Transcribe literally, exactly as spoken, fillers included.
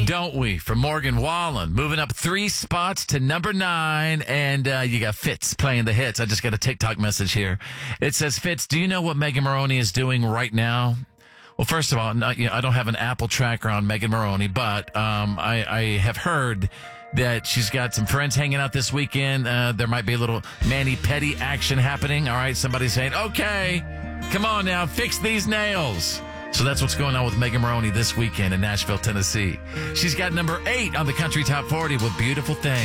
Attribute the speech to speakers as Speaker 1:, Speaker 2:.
Speaker 1: Don't we? From Morgan Wallen, moving up three spots to number nine, and uh, you got Fitz playing the hits. I just got a TikTok message here. It says, Fitz, do you know what Megan Maroney is doing right now? Well, first of all, not, you know, I don't have an Apple tracker on Megan Maroney, but um, I, I have heard that she's got some friends hanging out this weekend. Uh, there might be a little mani-pedi action happening. All right, somebody's saying, okay, come on now, fix these nails. So that's what's going on with Megan Maroney this weekend in Nashville, Tennessee. She's got number eight on the Country Top forty with Beautiful Thing.